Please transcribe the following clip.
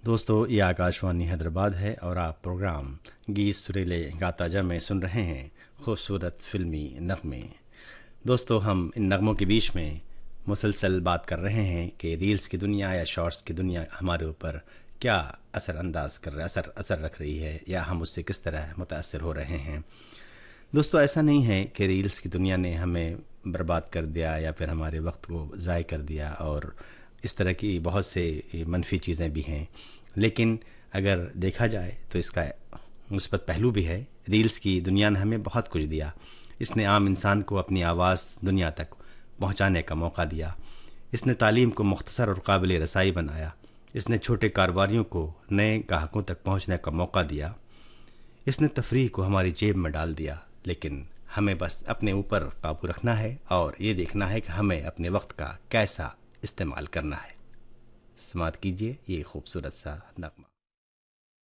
दोस्तों ये आकाशवाणी हैदराबाद है और आप प्रोग्राम गीत सुरीले गाता जा में सुन रहे हैं खूबसूरत फिल्मी नगमे। दोस्तों हम इन नगमों के बीच में मुसलसल बात कर रहे हैं कि रील्स की दुनिया या शॉर्ट्स की दुनिया हमारे ऊपर क्या असर रख रही है या हम उससे किस तरह मुतासर हो रहे हैं। दोस्तों ऐसा नहीं है कि रील्स की दुनिया ने हमें बर्बाद कर दिया या फिर हमारे वक्त को ज़ाय कर दिया, और इस तरह की बहुत से मनफी चीज़ें भी हैं, लेकिन अगर देखा जाए तो इसका मुस्बत पहलू भी है। रील्स की दुनिया ने हमें बहुत कुछ दिया। इसने आम इंसान को अपनी आवाज़ दुनिया तक पहुंचाने का मौका दिया। इसने तालीम को मुख्तसर और काबिल रसाई बनाया। इसने छोटे कारोबारियों को नए ग्राहकों तक पहुंचने का मौका दिया। इसने तफरीह को हमारी जेब में डाल दिया। लेकिन हमें बस अपने ऊपर काबू रखना है और ये देखना है कि हमें अपने वक्त का कैसा इस्तेमाल करना है। समात कीजिए ये खूबसूरत सा नगमा।